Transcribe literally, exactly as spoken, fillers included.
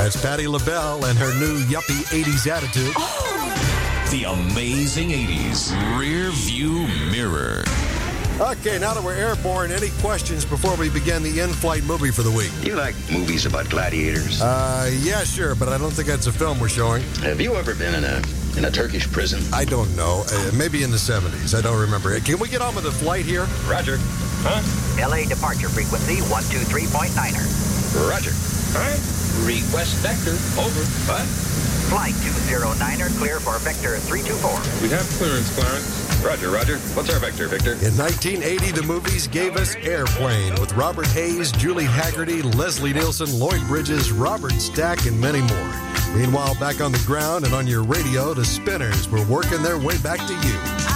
That's Patti LaBelle and her new yuppie eighties attitude. Oh. The amazing eighties Rear View Mirror. Okay, now that we're airborne, any questions before we begin the in-flight movie for the week? You like movies about gladiators? Uh, yeah, sure, but I don't think that's a film we're showing. Have you ever been in a in a Turkish prison? I don't know. Uh, maybe in the seventies. I don't remember. Can we get on with the flight here? Roger. Huh? L A departure frequency one two three point nine er. Roger. Huh? Request vector. Over. What? Flight two zero nine er, clear for vector three two four. We have clearance, Clarence. Roger, Roger. What's our vector, Victor? In nineteen eighty, the movies gave us Airplane with Robert Hayes, Julie Haggerty, Leslie Nielsen, Lloyd Bridges, Robert Stack, and many more. Meanwhile, back on the ground and on your radio, the Spinners were working their way back to you.